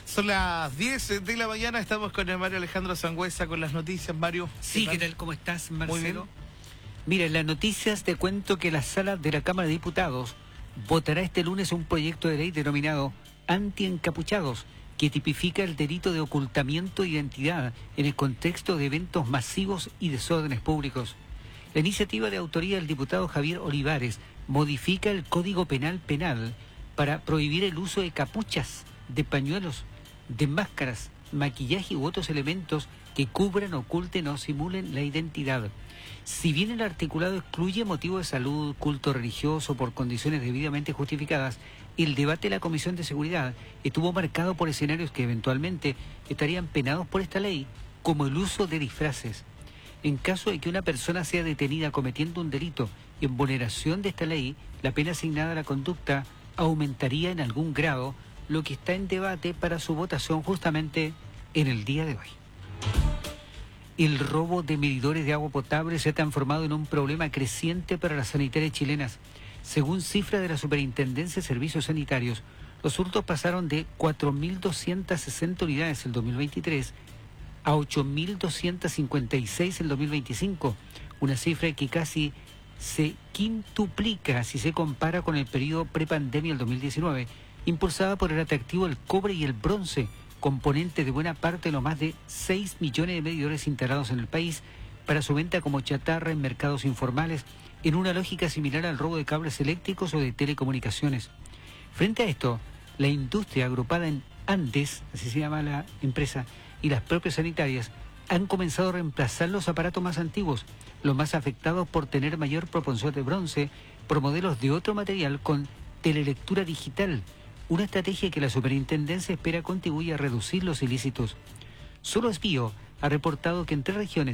Son las 10 de la mañana, estamos con el Mario Alejandro Sangüesa con las noticias. Mario. Sí, ¿qué tal? ¿Cómo estás, Marcelo? Muy bien. Mira, en las noticias te cuento que la Sala de la Cámara de Diputados votará este lunes un proyecto de ley denominado Anti-Encapuchados, que tipifica el delito de ocultamiento de identidad en el contexto de eventos masivos y desórdenes públicos. La iniciativa de autoría del diputado Javier Olivares modifica el Código Penal para prohibir el uso de capuchas, de pañuelos, de máscaras, maquillaje u otros elementos que cubran, oculten o simulen la identidad. Si bien el articulado excluye motivos de salud, culto religioso por condiciones debidamente justificadas, el debate de la Comisión de Seguridad estuvo marcado por escenarios que eventualmente estarían penados por esta ley, como el uso de disfraces. En caso de que una persona sea detenida cometiendo un delito en vulneración de esta ley, la pena asignada a la conducta aumentaría en algún grado, lo que está en debate para su votación justamente en el día de hoy. El robo de medidores de agua potable se ha transformado en un problema creciente para las sanitarias chilenas. Según cifras de la Superintendencia de Servicios Sanitarios, los hurtos pasaron de 4.260 unidades en 2023 a 8.256 en 2025, una cifra que casi se quintuplica si se compara con el periodo prepandemia del 2019, impulsada por el atractivo del cobre y el bronce, componente de buena parte de los más de 6 millones de medidores instalados en el país para su venta como chatarra en mercados informales, en una lógica similar al robo de cables eléctricos o de telecomunicaciones. Frente a esto, la industria agrupada en Andes, así se llama la empresa, y las propias sanitarias han comenzado a reemplazar los aparatos más antiguos, los más afectados por tener mayor proporción de bronce, por modelos de otro material con telelectura digital, una estrategia que la Superintendencia espera contribuye a reducir los ilícitos. Solo Espío ha reportado que en 3 regiones